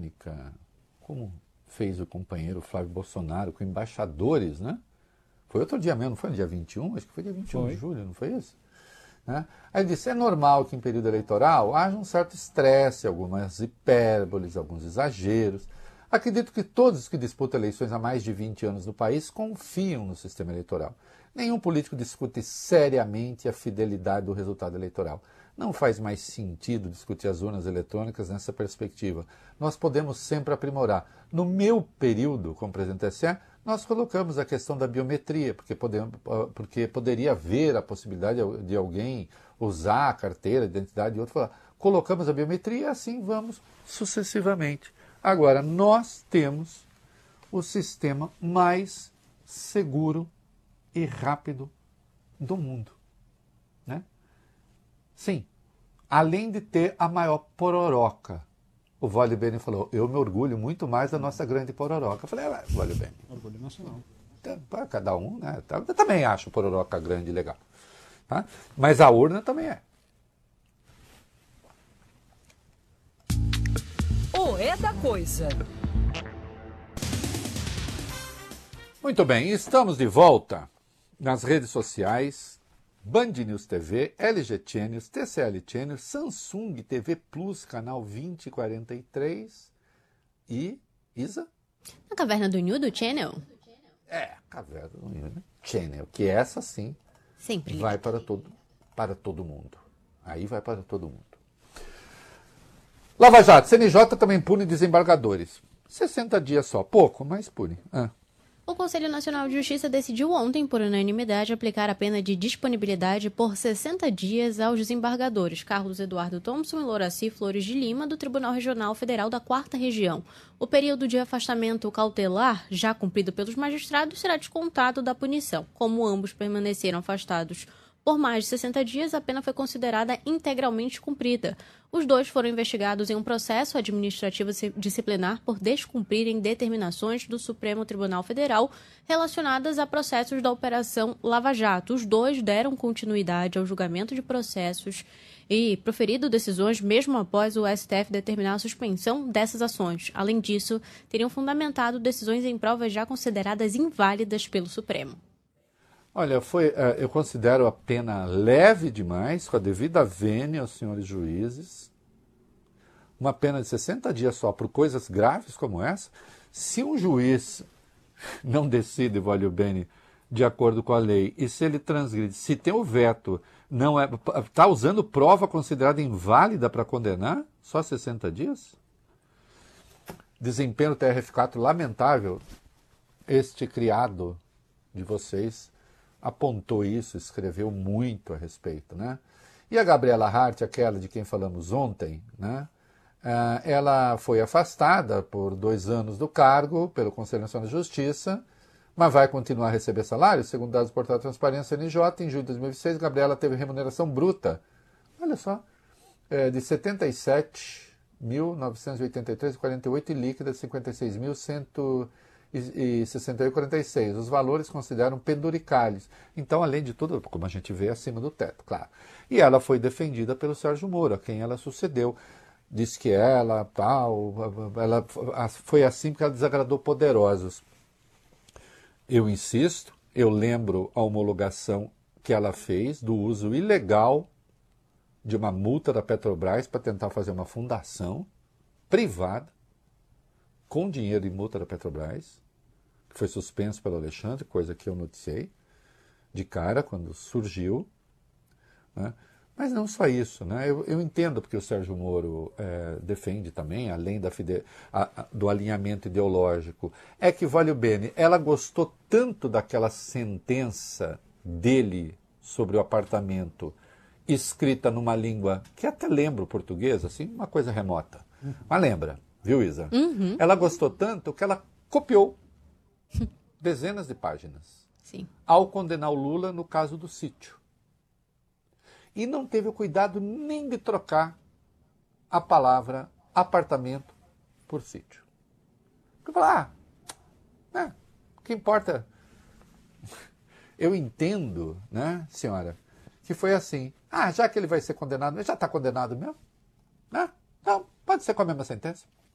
eletrônica, como fez o companheiro Flávio Bolsonaro com embaixadores, né? Foi outro dia mesmo, não foi no dia 21? Acho que foi dia 21 de julho, não foi isso? Né? Aí ele disse, é normal que em período eleitoral haja um certo estresse, algumas hipérboles, alguns exageros. Acredito que todos os que disputam eleições há mais de 20 anos no país confiam no sistema eleitoral. Nenhum político discute seriamente a fidelidade do resultado eleitoral. Não faz mais sentido discutir as urnas eletrônicas nessa perspectiva. Nós podemos sempre aprimorar. No meu período como presidente do TSE, nós colocamos a questão da biometria, porque poderia haver a possibilidade de alguém usar a carteira, a identidade de outro. Colocamos a biometria e assim vamos sucessivamente. Agora, nós temos o sistema mais seguro e rápido do mundo, né? Sim, além de ter a maior pororoca. O Vale Bene falou, eu me orgulho muito mais da nossa grande pororoca. Eu falei, Vale Bene. Orgulho nacional. Para cada um, né? Eu também acho pororoca grande e legal. Tá? Mas a urna também é. É da coisa. Muito bem, estamos de volta nas redes sociais, Band News TV, LG Channels, TCL Channels, Samsung TV Plus, canal 2043 e Isa? A Caverna do Nildo Channel? Caverna do Nildo Channel, que essa sim Sempre vai para todo mundo. Aí vai para todo mundo. Lava Jato, CNJ também pune desembargadores. 60 dias só, pouco, mas pune. O Conselho Nacional de Justiça decidiu ontem, por unanimidade, aplicar a pena de disponibilidade por 60 dias aos desembargadores Carlos Eduardo Thompson e Loraci Flores de Lima, do Tribunal Regional Federal da 4ª Região. O período de afastamento cautelar, já cumprido pelos magistrados, será descontado da punição. Como ambos permaneceram afastados por mais de 60 dias, a pena foi considerada integralmente cumprida. Os dois foram investigados em um processo administrativo disciplinar por descumprirem determinações do Supremo Tribunal Federal relacionadas a processos da Operação Lava Jato. Os dois deram continuidade ao julgamento de processos e proferido decisões mesmo após o STF determinar a suspensão dessas ações. Além disso, teriam fundamentado decisões em provas já consideradas inválidas pelo Supremo. Olha, eu considero a pena leve demais, com a devida vênia aos senhores juízes. Uma pena de 60 dias só por coisas graves como essa. Se um juiz não decide, Vale Bene, de acordo com a lei, e se ele transgride, se tem o veto, está usando prova considerada inválida para condenar, só 60 dias? Desempenho do TRF4 lamentável. Este criado de vocês apontou isso, escreveu muito a respeito, né? E a Gabriela Hart, aquela de quem falamos ontem, né? Ela foi afastada por 2 anos do cargo pelo Conselho Nacional de Justiça, mas vai continuar a receber salário, segundo dados do Portal da Transparência NJ. Em julho de 2006, Gabriela teve remuneração bruta, olha só, de R$ 77.983,48 e líquida de R$ 56.161,46. Os valores consideram penduricalhos. Então, além de tudo, como a gente vê, acima do teto, claro. E ela foi defendida pelo Sérgio Moro, a quem ela sucedeu. Diz que ela foi assim porque ela desagradou poderosos. Eu insisto, eu lembro a homologação que ela fez do uso ilegal de uma multa da Petrobras para tentar fazer uma fundação privada com dinheiro e multa da Petrobras, que foi suspenso pelo Alexandre, coisa que eu noticiei de cara quando surgiu, né? Mas não só isso, né? Eu entendo porque o Sérgio Moro defende também, além do alinhamento ideológico, é que, Vale Bene, ela gostou tanto daquela sentença dele sobre o apartamento, escrita numa língua que até lembra o português, assim, uma coisa remota. Mas lembra, viu, Isa? Uhum. Ela gostou tanto que ela copiou dezenas de páginas. Sim. Ao condenar o Lula no caso do sítio. E não teve o cuidado nem de trocar a palavra apartamento por sítio. Porque falar, o que importa? Eu entendo, né, senhora, que foi assim. Já que ele vai ser condenado, ele já está condenado mesmo? Né? Então, pode ser com a mesma sentença.